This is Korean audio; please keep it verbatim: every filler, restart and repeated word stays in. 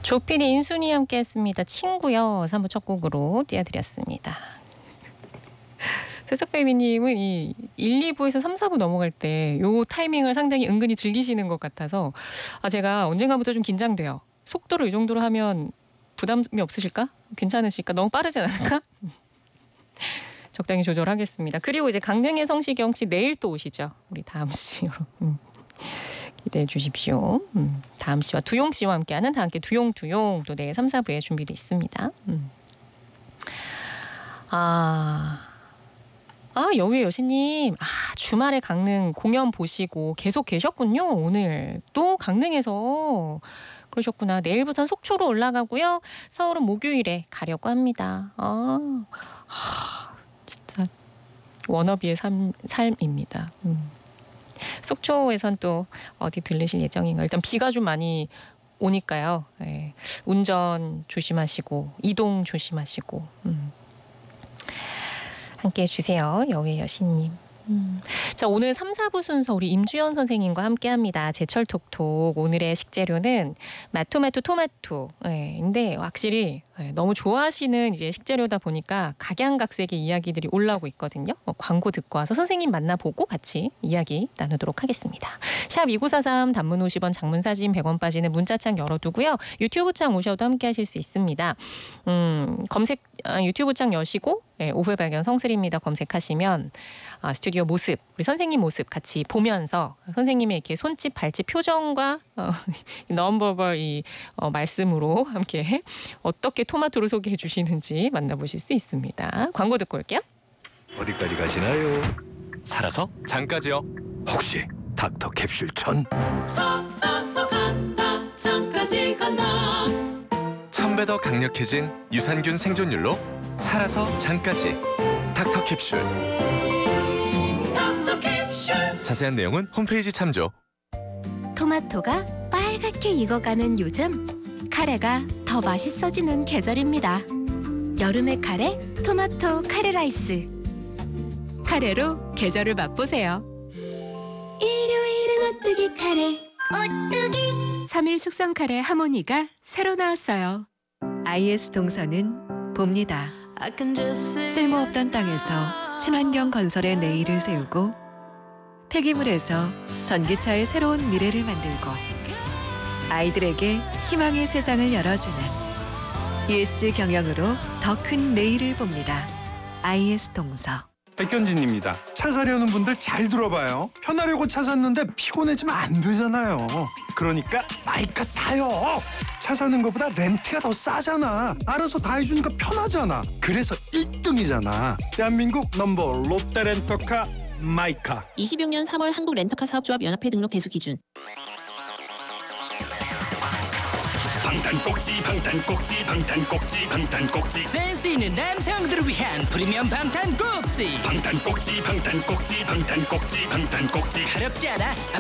조피디 인순이 함께했습니다. 친구요. 삼 부 첫 곡으로 띄워드렸습니다. 새싹베이비님은 이 일, 이 부에서 삼, 사 부 넘어갈 때 요 타이밍을 상당히 은근히 즐기시는 것 같아서 아 제가 언젠가부터 좀 긴장돼요. 속도를 이 정도로 하면 부담이 없으실까? 괜찮으실까? 너무 빠르지 않을까? 적당히 조절하겠습니다. 그리고 이제 강릉의 성시경 씨 내일 또 오시죠. 우리 다음 씨로. 음. 기대해 주십시오. 음. 다음 씨와 두용 씨와 함께하는 다 함께 두용두용 또 내일 삼, 사 부에 준비되어 있습니다. 음. 아... 아, 여우의 여신님. 아, 주말에 강릉 공연 보시고 계속 계셨군요. 오늘 또 강릉에서 그러셨구나. 내일부터는 속초로 올라가고요. 서울은 목요일에 가려고 합니다. 아, 하, 진짜 워너비의 삶, 삶입니다. 음. 속초에선 또 어디 들르실 예정인가요? 일단 비가 좀 많이 오니까요. 네. 운전 조심하시고 이동 조심하시고 음. 함께해 주세요. 여우의 여신님. 음. 자, 오늘 삼, 사 부 순서 우리 임주연 선생님과 함께합니다. 제철 톡톡. 오늘의 식재료는 마토마토 토마토. 네, 근데 확실히 네, 너무 좋아하시는 이제 식재료다 보니까 각양각색의 이야기들이 올라오고 있거든요. 뭐 광고 듣고 와서 선생님 만나보고 같이 이야기 나누도록 하겠습니다. 샵 이구사삼 단문 오십 원 장문 사진 백 원 빠지는 문자창 열어두고요. 유튜브 창 오셔도 함께하실 수 있습니다. 음, 검색 아, 유튜브 창 여시고 네, 오후의 발견 성슬입니다. 검색하시면 아, 스튜디오 모습, 우리 선생님 모습 같이 보면서 선생님의 이렇게 손짓, 발짓, 표정과 어, 넘버벌 이 어, 말씀으로 함께 어떻게 토마토를 소개해 주시는지 만나보실 수 있습니다. 광고 듣고 올게요. 어디까지 가시나요? 살아서 장까지요. 혹시 닥터 캡슐 천? 살아서 간다 장까지 간다. 천 배 더 강력해진 유산균 생존율로 살아서 장까지. 닥터 캡슐. 닥터 캡슐. 자세한 내용은 홈페이지 참조. 토마토가 빨갛게 익어가는 요즘 카레가 더 맛있어지는 계절입니다. 여름의 카레, 토마토 카레 라이스. 카레로 계절을 맛보세요. 일요일은 오뚜기 카레 오뚜기 삼 일 숙성 카레 하모니가 새로 나왔어요. 아이에스 동서는 봅니다. 쓸모없던 땅에서 친환경 건설의 내일을 세우고 폐기물에서 전기차의 새로운 미래를 만들고 아이들에게 희망의 세상을 열어주는 이에스지 경영으로 더 큰 내일을 봅니다. 아이에스 동서. 백현진입니다. 차 사려는 분들 잘 들어봐요. 편하려고 차 샀는데 피곤해지면 안 되잖아요. 그러니까 마이카 타요. 차 사는 것보다 렌트가 더 싸잖아. 알아서 다 해주니까 편하잖아. 그래서 일 등이잖아. 대한민국 넘버 롯데 렌터카 마이카. 이십육 년 삼월 한국 렌터카 사업조합 연합회 등록 대수 기준. 방탄꼭지 방탄꼭지 방탄꼭지 방탄꼭지 센스 있는 남성들을 위한 프리미엄 방탄꼭지 방탄꼭지 방탄꼭지 방탄꼭지 방탄꼭지 가렵지 않아